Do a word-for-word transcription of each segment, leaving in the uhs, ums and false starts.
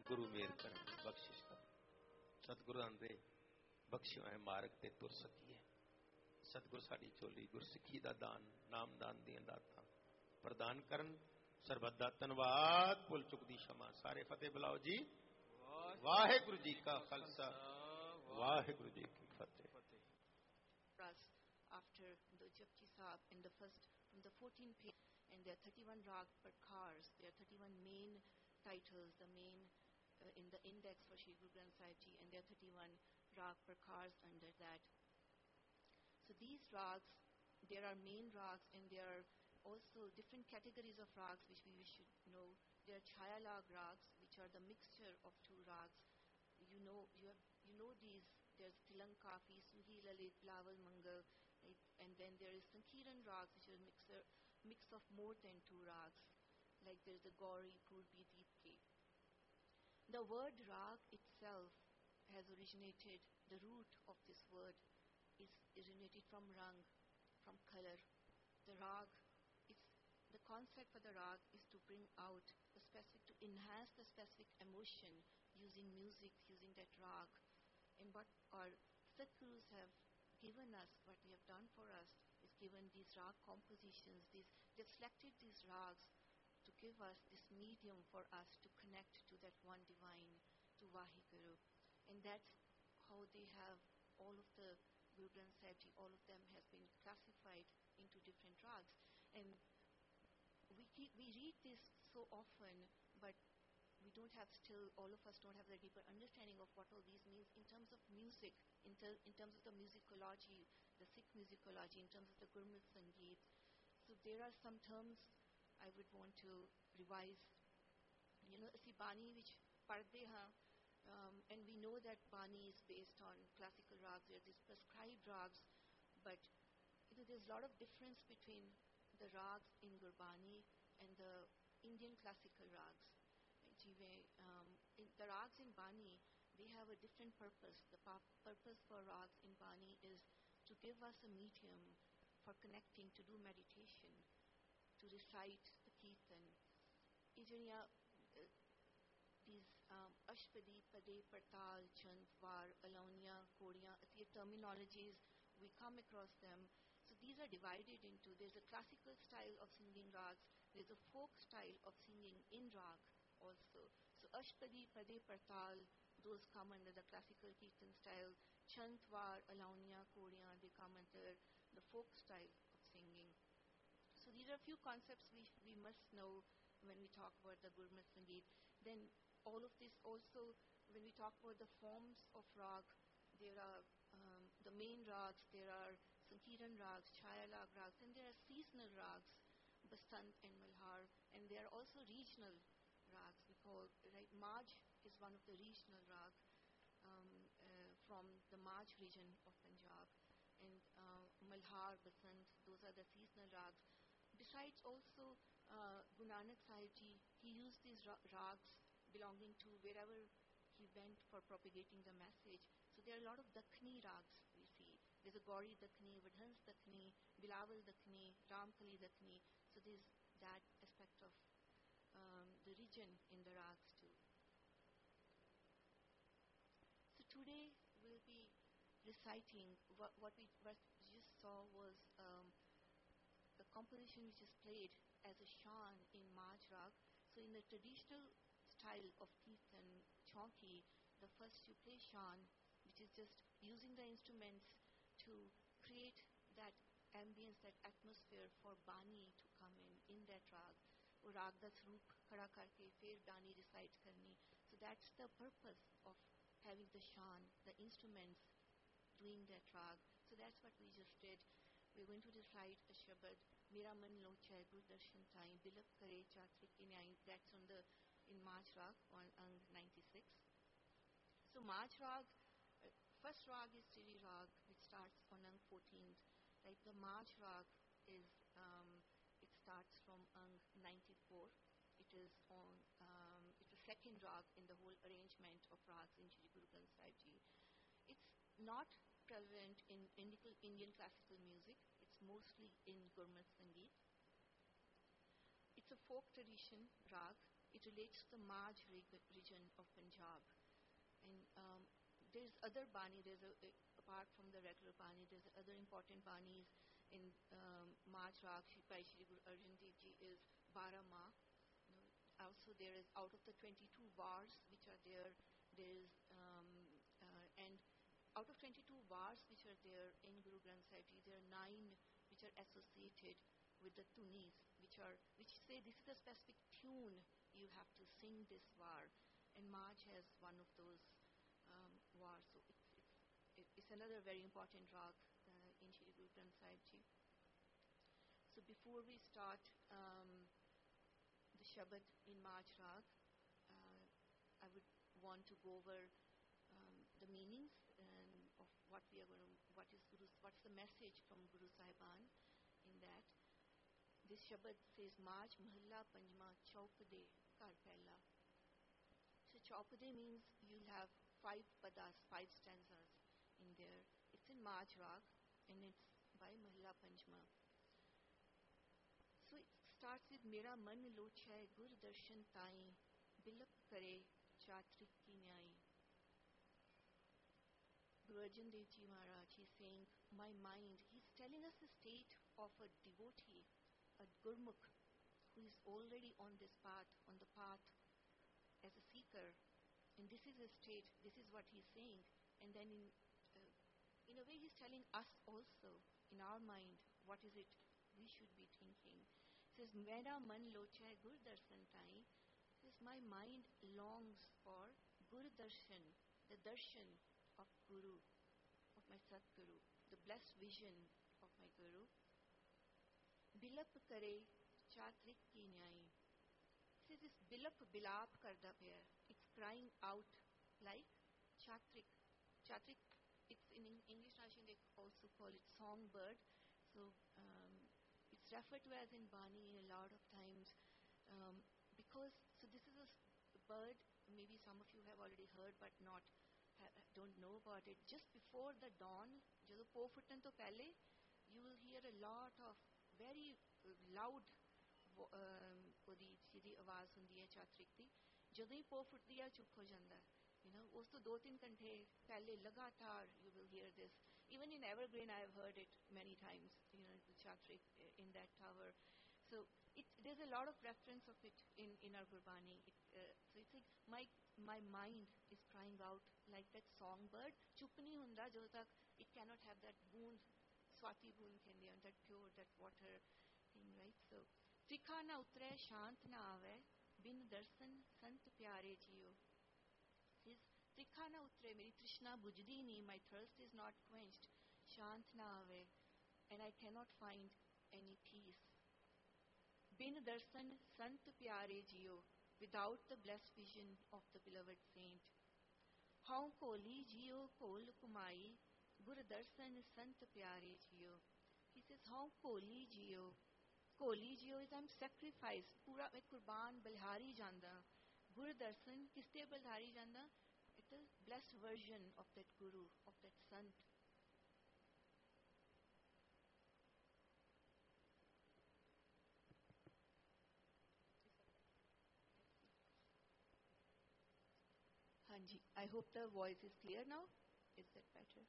सतगुरु मेहर करन बख्शिश कर सतगुरु आंदे बख्शियो है मार्ग ते तुर सकीए सतगुरु साडी झोली गुरसिੱਖੀ ਦਾ ਦਾਨ ਨਾਮਦਾਨ ਦੀਆਂ ਦਾਤਾਂ ਪ੍ਰਦਾਨ ਕਰਨ ਸਰਬੱਤ ਦਾ ਧੰਨਵਾਦ ਭੁੱਲ ਚੁੱਕ ਦੀ क्षमा ਸਾਰੇ ਫਤਿਹ ਬੁਲਾਓ ਜੀ ਵਾਹਿਗੁਰੂ ਜੀ ਕਾ ਖਾਲਸਾ ਵਾਹਿਗੁਰੂ ਜੀ ਕੀ ਫਤਿਹ after the Japji Sahib in the first from the fourteen page and there are thirty-one rag prakars there are thirty-one main titles the main uh, in the index for Shri Guru Granth Sahib Ji and there are thirty-one rag prakars under that. So these rags, there are main rags and there are also different categories of rags which we should know. There are Chhayalag rags which are the mixture of two rags. You know, you have, you know these. There's Tilankafi, Suhi Lalit, Bilawal Mangal, right? And then there is Sankiran rags which is mixer mix of more than two rags. Like there's the Gauri, Purbi, Deepki. The word rag itself has originated. The root of this word is originated from rang, from color. The rag, it's, the concept for the rag is to bring out the specific, to enhance the specific emotion using music, using that rag. And what our Satgurus have given us, what they have done for us, is given these rag compositions. These, they've selected these rags to give us this medium for us to connect to that one divine, to Vaheguru. And that's how they have all of the Guru Granth Sahib Ji, all of them has been classified into different rags. And we keep, we read this so often, but we don't have still, all of us don't have the deeper understanding of what all these means in terms of music, in, ter, in terms of the musicology, the Sikh musicology, in terms of the Gurmat Sangeet. So there are some terms I would want to revise. You know, ਅਸੀਂ ਬਾਣੀ ਵਿੱਚ ਪੜ੍ਹਦੇ ਹਾਂ. Um, and we know that Bani is based on classical rags. There are these prescribed rags, but you know there's a lot of difference between the rags in Gurbani and the Indian classical rags. Um, in the rags in Bani, they have a different purpose. The pa- purpose for rags in Bani is to give us a medium for connecting, to do meditation, to recite the Kirtan. These um, Ashpadi, Pade, Partal, Chand, Var, Alaunia, Kodiya, these terminologies, we come across them. So these are divided into, there's a classical style of singing rags, there's a folk style of singing in rag also. So Ashpadi, Pade, Partal, those come under the classical Kirtan style. Chant, Var, Alaunia, Kodiya, they come under the folk style of singing. So these are a few concepts we, we must know when we talk about the Gurmat Sangeet. Then all of this also, when we talk about the forms of rag, there are um, the main rags, there are Sankiran rags, Chhayalag rags, and there are seasonal rags, Basant and Malhar, and there are also regional rags. We call, right, Maj is one of the regional rag um, uh, from the Maj region of Punjab, and uh, Malhar, Basant, those are the seasonal rags. Besides also, uh, Guru Nanak Sahib Ji, he used these ra- rags belonging to wherever he went for propagating the message. So there are a lot of Dakhni rags we see. There's a Gauri Dakhni, Vadhans Dakhni, Bilawal Dakhni, Ramkali Dakhni. So there's that aspect of um, the region in the rags too. So today we'll be reciting what, what we what we just saw was um, the composition which is played as a shan in Maj rag. So in the traditional style of Kirtan Chauki, the first you play shan, which is just using the instruments to create that ambience, that atmosphere for Bani to come in, in that rag. Or rag da sroop khada karke, fir Bani recite karni. So that's the purpose of having the shan, the instruments doing that rag. So that's what we just did. We're going to recite a Shabad, Mera man lochai, Guru darshan thai, Bilap kare, Chatrik ki nyai. That's on the in Maj Rag on Ang ninety-six. So Maj Rag, uh, first Rag is Siri Rag, which starts on Ang fourteenth. Right, the Maj Rag is, um, it starts from Ang ninety-four. It is on, um, it's the second Rag in the whole arrangement of Rags in Shri Guru Granth Sahib Ji. It's not prevalent in Indian classical music. It's mostly in Gurmat Sangeet. It's a folk tradition, Rag. It relates to the Maj region of Punjab. there's other Bani, there's a, a- apart from the regular Bani, there's other important Banis in um, March Rag Shri- by Shri Guru Arjan Dev Ji is Bara Ma. You know, also there is out of the twenty-two vars which are there, there is um, uh, and out of twenty-two vars which are there in Guru Granth Sahib Ji, there are nine which are associated with the tunis, which are which say this is a specific tune you have to sing this var, and March has one of those um, vars, so it's it's it- it's another very important rag uh, in Shri Guru Granth Sahib Ji. So before we start um, the Shabad in March rag, uh, I would want to go over um, the meanings and of what we are going to, what is Guru's, what's the message from Guru Sahiban in that. This Shabad says March Mahalla Panjma Chaupade Kar Pehla. So Chaupade means you'll have five padas, five stanzas in there. It's in March Rag and it's by Mahalla Panjma. So it starts with Mera man lochai gur darshan tai bilap kare chatrik ki nyai. Guru Arjan Dev Ji Maharaj, he's saying, my mind, he's telling us the state of a devotee, a Gurmukh, who is already on this path, on the path as a seeker. And this is his state, this is what he's saying. And then in, uh, in a way he's telling us also, in our mind, what is it we should be thinking. He says, Mera man lochai gur darshan tai. He says, my mind longs for Gur darshan, the darshan of Guru, of my Satguru, the blessed vision of my Guru. Bilap kare chatrik ki nyai. He says this bilap bilap karda paya. It's crying out like chatrik. Chatrik, it's in Eng- English translation they also call it songbird. So um, it's referred to as in Bani a lot of times um, because so this is a s- bird. Maybe some of you have already heard, but not ha- don't know about it. Just before the dawn, ਜਦੋਂ ਪੋ ਫੁੱਟਣ ਤੋਂ ਪਹਿਲੇ, you will hear a lot of very uh, loud ਵੋ- ਅਮ, ਉਹਦੀ ਜਿਹਦੀ ਆਵਾਜ਼ ਹੁੰਦੀ ਹੈ ਚਾਤਰਿਕ ਦੀ. ਜਦੋਂ ਹੀ ਪੋ ਫੁੱਟਦੀ ਹੈ ਚੁੱਪ ਹੋ ਜਾਂਦਾ ਹੈ. You know, ਉਸ ਤੋਂ ਦੋ ਤਿੰਨ ਘੰਟੇ ਪਹਿਲੇ ਲਗਾਤਾਰ you will hear this. Even in Evergreen, I have heard it many times. You know, the chatrik uh, in that tower. So it, there's a lot of reference of it in in our Gurbani. It, uh, so it's like my my mind is crying out like that songbird. ਚੁੱਪ ਨਹੀਂ ਹੁੰਦਾ ਜਦੋਂ ਤੱਕ it cannot have that boond, swati boond ਕਹਿੰਦੇ ਹਨ, that pure, that water thing, right? So ਤ੍ਰਿਖਾ ਨਾ ਉਤਰੇ ਸ਼ਾਂਤ ਨਾ ਆਵੇ ਬਿਨ ਦਰਸ਼ਨ ਸੰਤ ਪਿਆਰੇ ਜੀਓ. Says ਤ੍ਰਿਖਾ ਨਾ ਉਤਰੇ, ਮੇਰੀ ਤ੍ਰਿਸ਼ਨਾ ਬੁਝਦੀ ਨਹੀਂ, my thirst is not quenched, ਸ਼ਾਂਤ ਨਾ ਆਵੇ, and I cannot find any peace. Bin darshan sant pyare jio, without the blessed vision of the beloved saint. How koli jio kol kumai, gur darshan sant pyare jio. He says, how koli jio. Koli jio is I'm sacrificed. Pura मैं कुर्बान बलिहारी जांदा. Gur darshan किसते बलिहारी जांदा? It's a blessed version of that guru, of that sant. Hanji, I hope the voice is clear now. Is that better?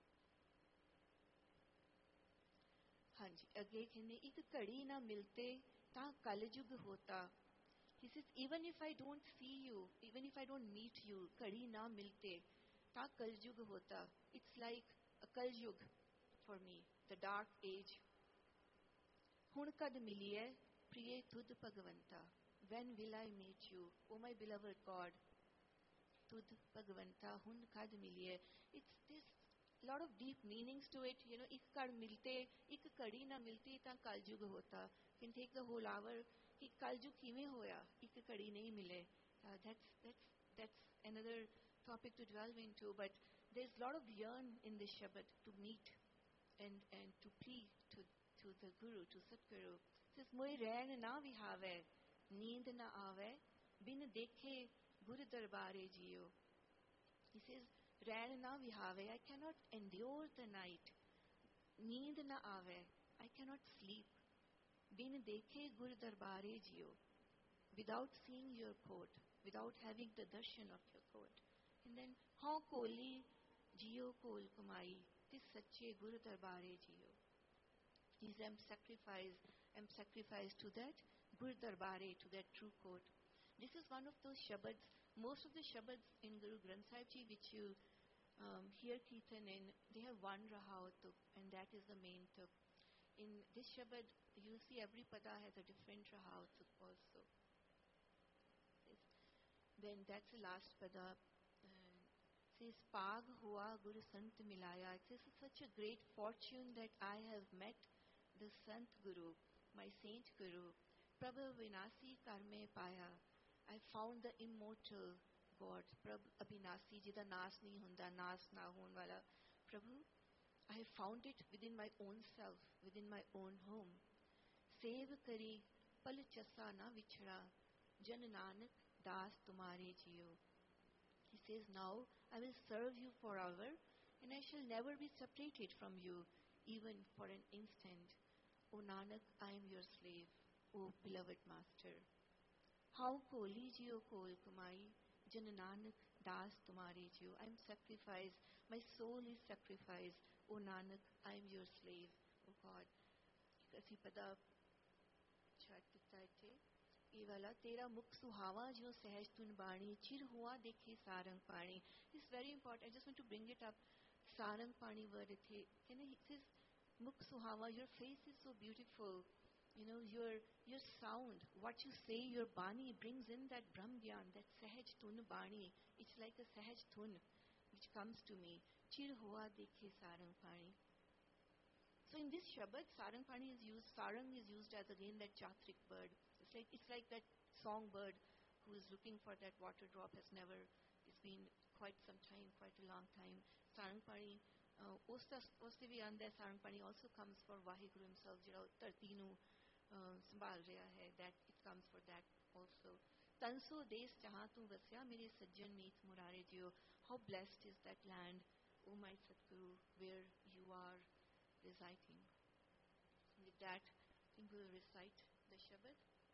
ਹਾਂਜੀ ਅੱਗੇ ਕਹਿੰਦੇ ਇੱਕ ਘੜੀ ਨਾ ਮਿਲਤੇ ਤਾਂ ਕਲਯੁਗ ਹੋਤਾ. He says even if I don't see you, even if I don't meet you, ਘੜੀ ਨਾ ਮਿਲਤੇ ਤਾਂ ਕਲਯੁਗ ਹੋਤਾ. It's like a kalyug for me, the dark age. ਹੁਣ ਕਦ ਮਿਲੀਏ ਪ੍ਰਿਏ ਤੁਧ ਭਗਵੰਤਾ. When will I meet you, O my beloved God? ਤੁਧ ਭਗਵੰਤਾ ਹੁਣ ਕਦ ਮਿਲੀਏ. It's this lot of deep meanings to it. You know, ਇੱਕ ਘੜ ਮਿਲਤੇ, ਇੱਕ ਘੜੀ ਨਾ ਮਿਲਤੀ ਤਾਂ ਕਲਯੁਗ ਹੋਤਾ. Can take the whole hour. ਕਿ ਕਲਯੁਗ ਕਿਵੇਂ ਹੋਇਆ, ਇੱਕ ਘੜੀ ਨਹੀਂ ਮਿਲੇ. Uh, that's that's that's another topic to delve into. But there's a lot of yearn in this Shabad to meet and and to plead to to the Guru, to Satguru. It says मोय रैन ना विहावे, नींद ना आवे, बिन देखे गुरु दरबारे जियो. He says रैन ना विहावे, I cannot endure the night. नींद ना आवे, I cannot sleep. बिन देखे गुरु दरबारे जियो. Without seeing your court, without having the darshan of your court. And then, how koli jio kol kumai, tis sache guru darbare jio. These I'm sacrifice, I'm sacrificed to that Gur Darbare, to that true court. This is one of those shabads, most of the shabads in Guru Granth Sahib Ji which you um, hear Kirtan in, they have one Rahao tuk, and that is the main tuk. In this shabad, you see every pada has a different Rahao tuk also. Then that's the last pada. Uh, says, Pag hua Guru Sant milaya. It says, it's such a great fortune that I have met the Sant Guru, my Saint Guru. Prabhu Vinasi karme paya. I found the immortal God. Prabhu Abhinasi, jida naas nahi hunda, naas na hon wala. Prabhu, I have found it within my own self, within my own home. Sev kari pal chasa na vichhada, jan nanak das tumhare jiyo. He says, now I will serve you forever, and I shall never be separated from you, even for an instant. O Nanak, I am your slave, O beloved master. How koli jiyo kol kumai, jan nanak das tumhare jiyo. I am sacrificed, my soul is sacrificed. O Nanak, I am your slave, O God. Kasi pada chat kita ite. ये वाला तेरा मुख सुहावा जो सहज तुन बाणी चिर हुआ देखे सारंग पानी. It's very important. I just want to bring it up. Sarang pani word थे. Can I? It says mukh suhava. Your face is so beautiful. You know your your sound. What you say, your bani brings in that Brahm Gyan, that sahaj tun bani. It's like a sahaj tun which comes to me. Chir hua dekhe sarang pani. So in this shabad, sarang pani is used. Sarang is used as again that chatrik bird. It's like it's like that songbird who is looking for that water drop has never. It's been quite some time, quite a long time. Sarang pani. Osta oste vi anda sarang pani also comes for Vaheguru himself. Jira tarti nu संभाल रहा है. That it comes for that also. Tanso देश जहाँ तू वस्या मेरे सज्जन मीत मुरारे जियो. How blessed is that land, O my Sadguru, where you are residing. With that, I think we will recite the Shabad.